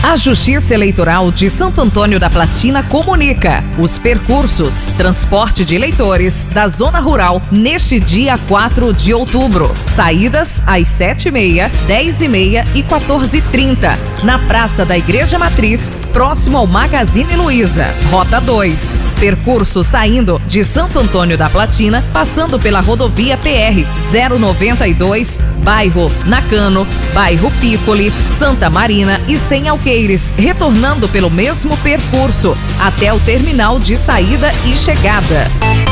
A Justiça Eleitoral de Santo Antônio da Platina comunica os percursos transporte de eleitores da Zona Rural neste dia 4 de outubro. Saídas às 7h30, 10h30 e 14h30, na Praça da Igreja Matriz, próximo ao Magazine Luiza. Rota 2. Percurso saindo de Santo Antônio da Platina, passando pela rodovia PR 092, bairro Nakano, bairro Piccoli, Santa Marina e Sem Alqueires, retornando pelo mesmo percurso até o terminal de saída e chegada.